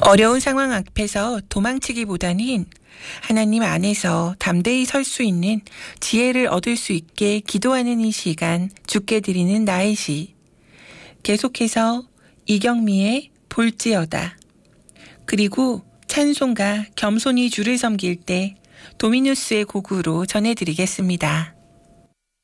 어려운 상황 앞에서 도망치기보다는 하나님 안에서 담대히 설 수 있는 지혜를 얻을 수 있게 기도하는 이 시간 주께 드리는 나의 시. 계속해서 이경미의 볼지어다. 그리고 찬송가 겸손히 주를 섬길 때 도미누스의 곡으로 전해드리겠습니다.